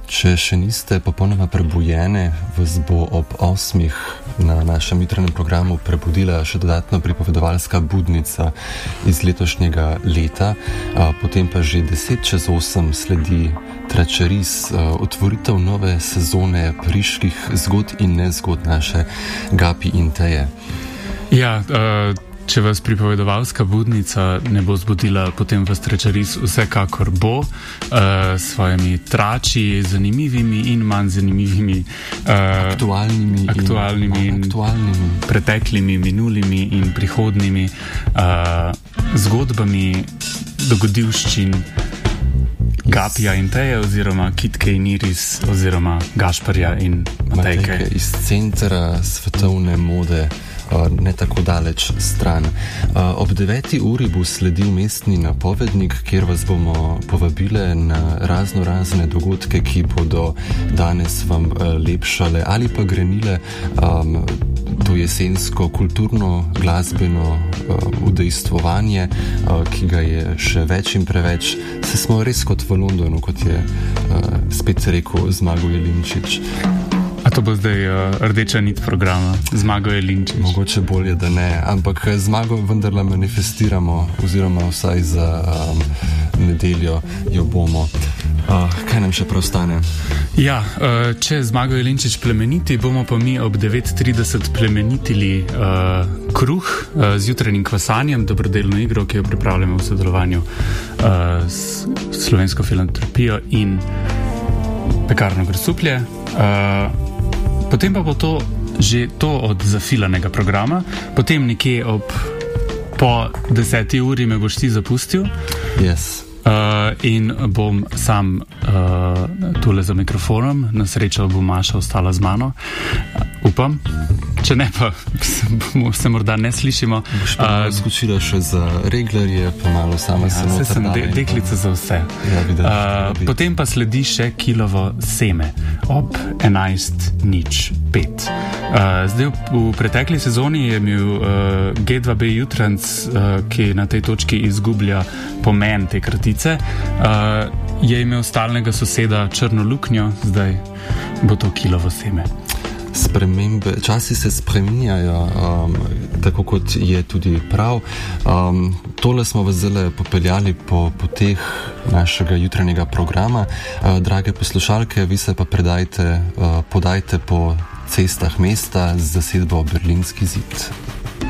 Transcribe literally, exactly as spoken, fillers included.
Če še niste popolnoma prebujene, vas bo ob osmih na našem jutranjem programu prebudila še dodatno pripovedovalska budnica iz letošnjega leta, potem pa že deset čez osem sledi Tračaris, otvoritev nove sezone pariških zgodb in nezgod naše Gapi in Teje. Ja, uh... Če vas pripovedovalska budnica ne bo zbudila, potem vas Tračaris vsekakor bo uh, s svojimi trači, zanimivimi in manj zanimivimi, uh, aktualnimi, aktualnimi, in, in aktualnimi, preteklimi, minulimi in prihodnimi uh, zgodbami dogodivščin Gapija in Teje oziroma Kitke in Iris oziroma Gašparja in Matejke. Matejke iz centra svetovne mode. Ne tako daleč stran. Ob deveti uri bo sledil mestni napovednik, kjer vas bomo povabile na razno razne dogodke, ki bodo danes vam lepšale ali pa grenile um, to jesensko kulturno glasbeno um, udejstvovanje, uh, ki ga je še več in preveč. Se smo res kot v Londonu, kot je uh, spet rekel Zmago Jelinčič. A to bo zdaj uh, rdeča nit programa, Zmago Jelinčič? Mogoče bolje, da ne, ampak Zmago vendarle manifestiramo, oziroma vsaj za um, nedeljo jo bomo. Uh, kaj nam še preostane? Ja, uh, če Zmago Jelinčič plemeniti, bomo pa mi ob devet trideset plemenitili uh, kruh uh, z jutranjim kvasanjem, dobrodelno igro, ki jo pripravljamo v sodelovanju uh, s Slovensko filantropijo in Pekarno Grosuplje. Uh, Potem pa bo to že to od zafilanega programa, potem nekje ob po deseti uri me boš ti zapustil. Yes. Uh, in bom sam uh, tule za mikrofonom, na srečo bo Maša ostala z mano, uh, upam. Če ne, pa se morda ne slišimo. Boš pa uh, skočila še za reglerje, pa malo sama ja, se notar sem de, deklica za vse. Ja, vidim, uh, potem pa sledi še kilovo seme ob enajst nič pet. Uh, zdaj v, v pretekli sezoni je imel uh, G dva B Jutranc, uh, ki na tej točki izgublja pomen te kratice, uh, je imel stalnega soseda Črno luknjo, zdaj bo to kilovo seme. Spremembe, časi se spreminjajo, um, tako kot je tudi prav. Um, tole smo vas zdaj popeljali po poteh našega jutranjega programa. Uh, drage poslušalke, vi se pa predajte, uh, podajte po cestah mesta z zasedbo Berlinski zid.